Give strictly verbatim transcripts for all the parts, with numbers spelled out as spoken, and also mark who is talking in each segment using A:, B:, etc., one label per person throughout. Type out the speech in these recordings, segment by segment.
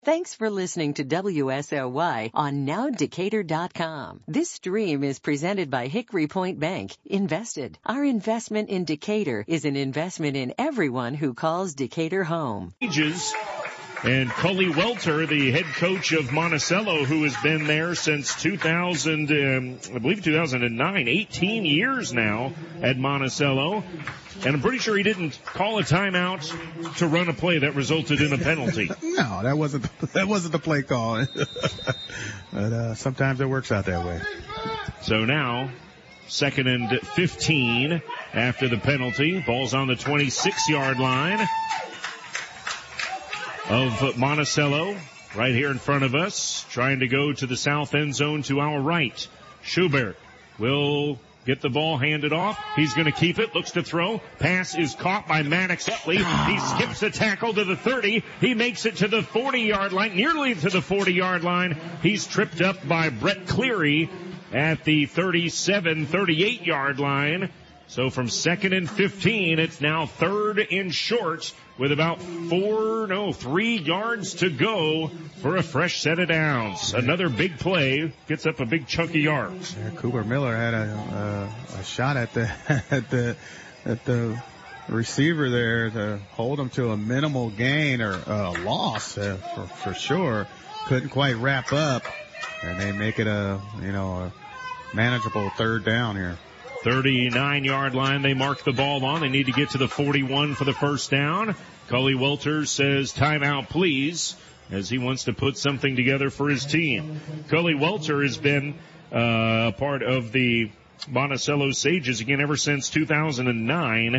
A: Thanks for listening to W S L Y on now decatur dot com. This stream is presented by Hickory Point Bank. Invested. Our investment in Decatur is an investment in everyone who calls Decatur home.
B: And Cully Welter, the head coach of Monticello, who has been there since two thousand, um, I believe two thousand nine, eighteen years now at Monticello. And I'm pretty sure he didn't call a timeout to run a play that resulted in a penalty.
C: No, that wasn't that wasn't the play call. But uh, sometimes it works out that way.
B: So now, second and fifteen after the penalty. Ball's on the twenty-six-yard line of Monticello, right here in front of us, trying to go to the south end zone to our right. Schubert will get the ball handed off. He's going to keep it, looks to throw. Pass is caught by Maddox Utley. He skips a tackle to the thirty. He makes it to the forty-yard line, nearly to the forty-yard line. He's tripped up by Brett Cleary at the thirty-seven, thirty-eight-yard line. So from second and fifteen, it's now third and short with about four, no, three yards to go for a fresh set of downs. Another big play gets up a big chunk of yards.
C: Yeah, Cooper Miller had a, a, a shot at the at the at the receiver there to hold him to a minimal gain or a loss uh, for, for sure. Couldn't quite wrap up, and they make it a you know a manageable third down here.
B: thirty-nine-yard line they mark the ball on. They need to get to the forty-one for the first down. Cully Welter says, timeout, please, as he wants to put something together for his team. Cully Welter has been uh, a part of the Monticello Sages, again, ever since two thousand nine.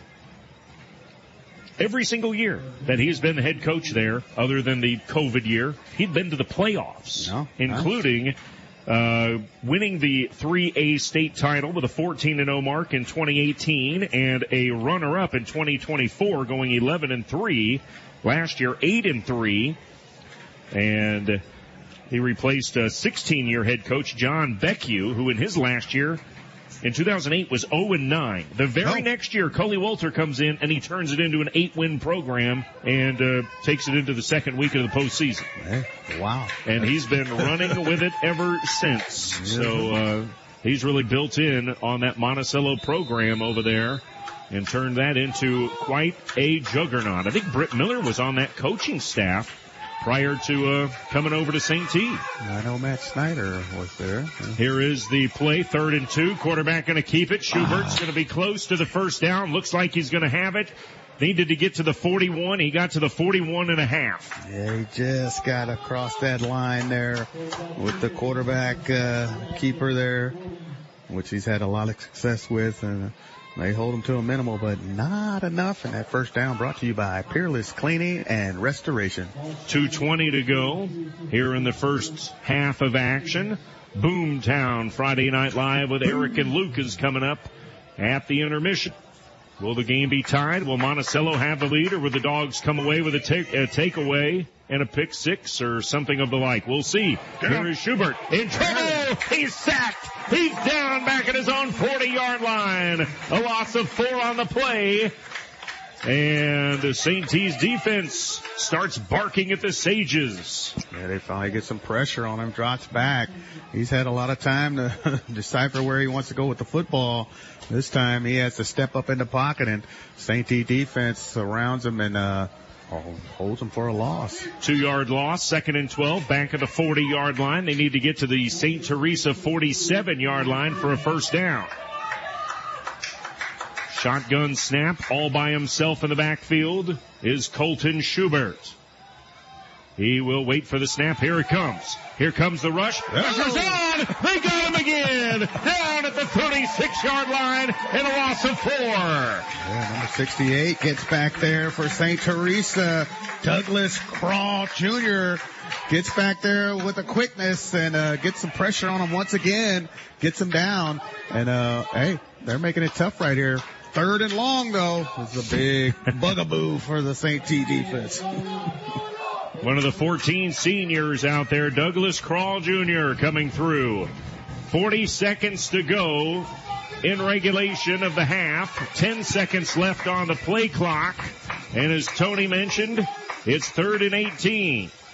B: Every single year that he's been the head coach there, other than the COVID year, he'd been to the playoffs,
C: no,
B: including... Nice. Uh, winning the three A state title with a fourteen and oh mark in twenty eighteen and a runner-up in twenty twenty-four, going eleven and three. Last year, eight and three. And he replaced a sixteen-year head coach, John Beckwith, who in his last year, in two thousand eight, was oh and nine. The very oh. next year, Cully Welter comes in and he turns it into an eight-win program and uh, takes it into the second week of the postseason.
C: Hey, wow.
B: And he's been running with it ever since. So uh, he's really built in on that Monticello program over there and turned that into quite a juggernaut. I think Britt Miller was on that coaching staff prior to uh, coming over to Saint T.
C: I know Matt Snyder was there.
B: Here is the play, third and two. Quarterback going to keep it. Schubert's going to be close to the first down. Looks like he's going to have it. Needed to get to the forty-one. He got to the forty-one and a half.
C: Yeah, he just got across that line there with the quarterback uh, keeper there, which he's had a lot of success with. And they hold him to a minimal, but not enough. And that first down brought to you by Peerless Cleaning and Restoration.
B: two twenty to go here in the first half of action. Boomtown Friday Night Live with Eric and Luke is coming up at the intermission. Will the game be tied? Will Monticello have the lead, or will the Dogs come away with a, take, a takeaway and a pick six or something of the like? We'll see. Here is Schubert in trouble. He's sacked. He's down back at his own forty-yard line. A loss of four on the play. And Saint T's defense starts barking at the Sages.
C: Yeah, they finally get some pressure on him, drops back. He's had a lot of time to decipher where he wants to go with the football. This time he has to step up in the pocket, and Saint T defense surrounds him and uh holds him for a loss.
B: Two-yard loss, second and twelve, back at the forty-yard line. They need to get to the Saint Teresa forty-seven-yard line for a first down. Shotgun snap, all by himself in the backfield is Colton Schubert. He will wait for the snap. Here it comes. Here comes the rush. Pressure's on. They got him again. Down at the thirty-six-yard line and a loss of four.
C: Yeah, number sixty-eight gets back there for Saint Teresa. Douglas Crawl Junior gets back there with a quickness and uh, gets some pressure on him once again. Gets him down. And, uh, hey, they're making it tough right here. Third and long, though. This is a big bugaboo for the Saint T defense.
B: One of the fourteen seniors out there, Douglas Crawl Junior coming through. forty seconds to go in regulation of the half. ten seconds left on the play clock. And as Tony mentioned, it's third and eighteen.